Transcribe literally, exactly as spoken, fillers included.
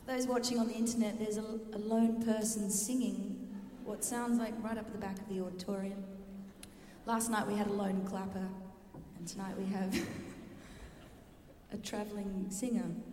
those watching on the internet, there's a, a lone person singing what sounds like right up at the back of the auditorium. Last night we had a lone clapper, and tonight we have a travelling singer.